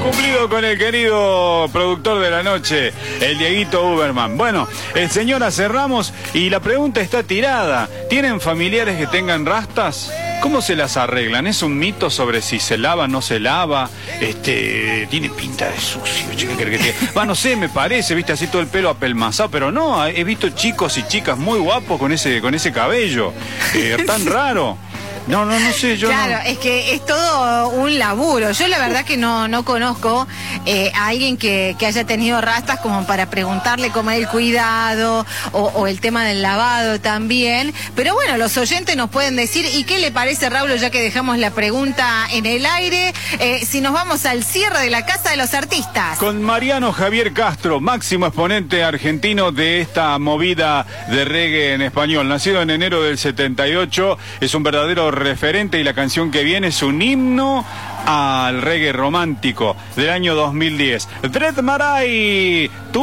Cumplido con el querido productor de la noche, el Dieguito Uberman. Bueno, señora, cerramos y la pregunta está tirada. ¿Tienen familiares que tengan rastas? ¿Cómo se las arreglan? ¿Es un mito sobre si se lava o no se lava? Tiene pinta de sucio, chica. No sé, me parece, viste, así todo el pelo apelmazado, pero no, he visto chicos y chicas muy guapos con ese cabello, tan raro. No sé, yo claro, no. Es que es todo un laburo. Yo la verdad que no conozco a alguien que haya tenido rastas como para preguntarle cómo es el cuidado o el tema del lavado también. Pero bueno, los oyentes nos pueden decir, ¿y qué le parece, Raúl, ya que dejamos la pregunta en el aire? Si nos vamos al cierre de la Casa de los Artistas. Con Mariano Javier Castro, máximo exponente argentino de esta movida de reggae en español. Nacido en enero del 78, es un verdadero referente y la canción que viene es un himno al reggae romántico del año 2010. Dread Marai,